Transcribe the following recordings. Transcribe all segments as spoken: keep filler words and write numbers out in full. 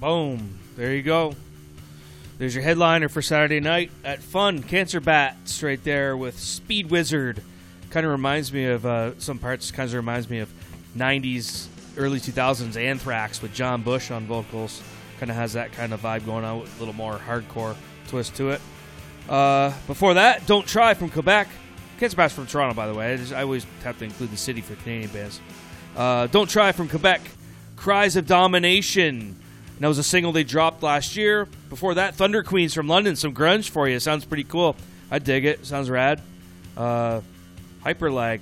Boom. There you go. There's your headliner for Saturday night at Fun. Cancer Bats right there with Speed Wizard. Kind of reminds me of, uh, some parts kind of reminds me of nineties, early two thousands Anthrax with John Bush on vocals. Kind of has that kind of vibe going on with a little more hardcore twist to it. Uh, before that, Don't Try from Quebec. Cancer Bats from Toronto, by the way. I, just, I always have to include the city for Canadian bands. Uh, Don't Try from Quebec. Cries of Domination. And that was a single they dropped last year. Before that, Thunder Queens from London. Some grunge for you. Sounds pretty cool. I dig it. Sounds rad. Uh, Hyperlag.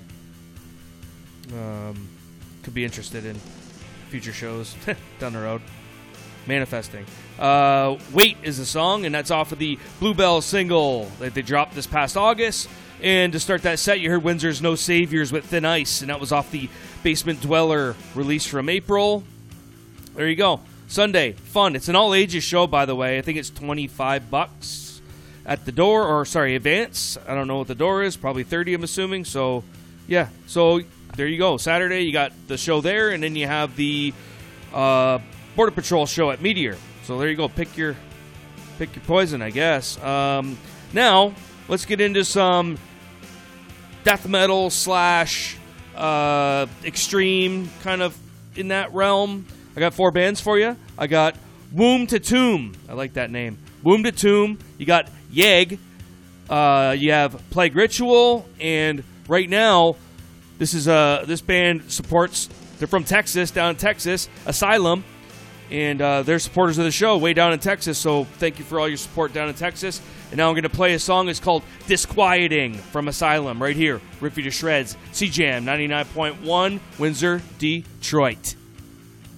Um, could be interested in future shows down the road. Manifesting. Uh, Wait is the song, and that's off of the Bluebell single that they dropped this past August. And to start that set, you heard Windsor's No Saviors with Thin Ice, and that was off the Basement Dweller release from April. There you go. Sunday, fun. It's an all-ages show, by the way. I think it's twenty-five bucks at the door, or sorry, advance. I don't know what the door is. Probably thirty, I'm assuming. So, yeah. So, there you go. Saturday, you got the show there, and then you have the uh, Border Patrol show at Meteor. So, there you go. Pick your, pick your poison, I guess. Um, now, let's get into some death metal slash uh, extreme kind of in that realm. I got four bands for you. I got Womb to Tomb. I like that name. Womb to Tomb. You got Yeg. Uh, you have Plague Ritual. And right now, this is uh, this band supports, they're from Texas, down in Texas, Asylum. And uh, they're supporters of the show way down in Texas. So thank you for all your support down in Texas. And now I'm going to play a song. It's called Disquieting from Asylum right here. Rip you to shreds. C-Jam ninety-nine point one, Windsor, Detroit.